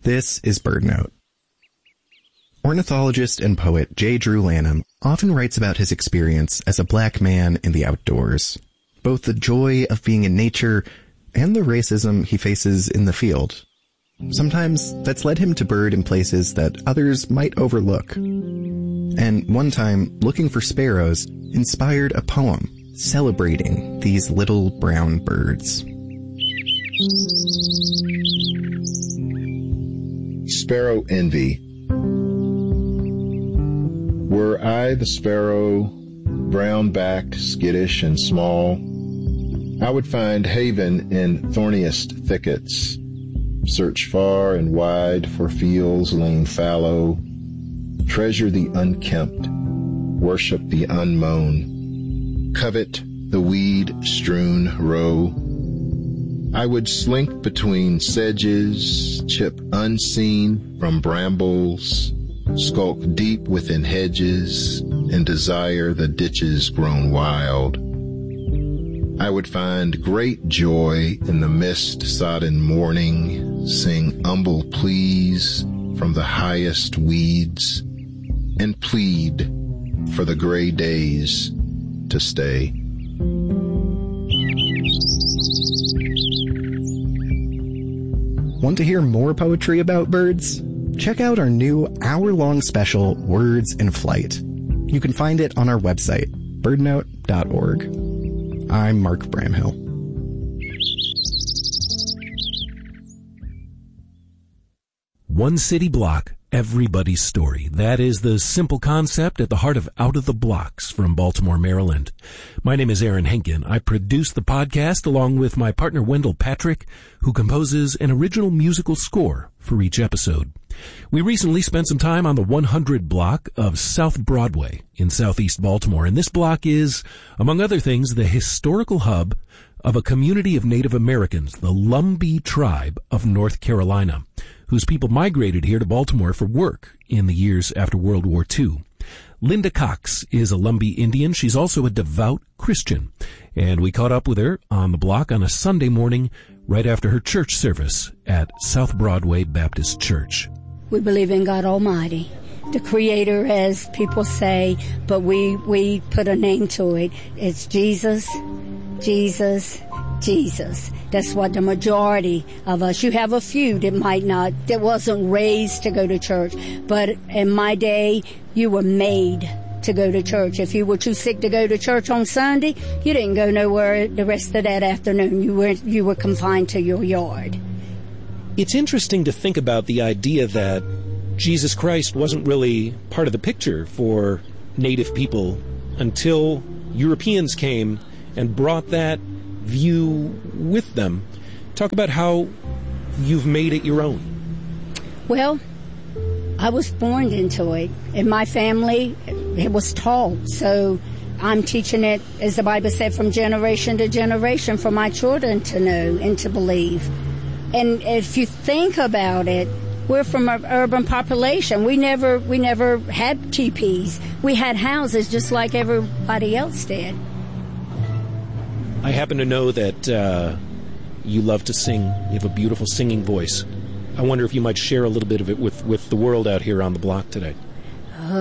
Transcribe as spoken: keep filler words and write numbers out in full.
This is BirdNote. Ornithologist and poet J. Drew Lanham often writes about his experience as a black man in the outdoors, both the joy of being in nature and the racism he faces in the field. Sometimes that's led him to bird in places that others might overlook. And one time, looking for sparrows inspired a poem celebrating these little brown birds. Sparrow Envy. Were I the sparrow, brown-backed, skittish, and small, I would find haven in thorniest thickets, search far and wide for fields lain fallow, treasure the unkempt, worship the unmown, covet the weed-strewn row. I would slink between sedges, chip unseen from brambles, skulk deep within hedges, and desire the ditches grown wild. I would find great joy in the mist-sodden morning, sing humble pleas from the highest weeds, and plead for the gray days to stay. Want to hear more poetry about birds? Check out our new hour-long special, Words in Flight. You can find it on our website, birdnote dot org. I'm Mark Bramhill. One city block, everybody's story. That is the simple concept at the heart of Out of the Blocks from Baltimore, Maryland. My name is Aaron Henkin. I produce the podcast along with my partner Wendell Patrick, who composes an original musical score for each episode. We recently spent some time on the one hundred block of South Broadway in southeast Baltimore, and this block is, among other things, the historical hub of a community of Native Americans, the Lumbee tribe of North Carolina, whose people migrated here to Baltimore for work in the years after World War Two. Linda Cox is a Lumbee Indian. She's also a devout Christian, and we caught up with her on the block on a Sunday morning right after her church service at South Broadway Baptist Church. We believe in God Almighty, the Creator, as people say, but we, we put a name to it. It's Jesus, Jesus, Jesus. That's what the majority of us, you have a few that might not, that wasn't raised to go to church, but in my day, you were made to go to church. If you were too sick to go to church on Sunday, you didn't go nowhere the rest of that afternoon. You were, you were confined to your yard. It's interesting to think about the idea that Jesus Christ wasn't really part of the picture for Native people until Europeans came and brought that view with them. Talk about how you've made it your own. Well, I was born into it. In my family, it was taught. So I'm teaching it, as the Bible said, from generation to generation for my children to know and to believe. And if you think about it, we're from an urban population. We never, we never had teepees. We had houses just like everybody else did. I happen to know that uh, you love to sing. You have a beautiful singing voice. I wonder if you might share a little bit of it with, with the world out here on the block today.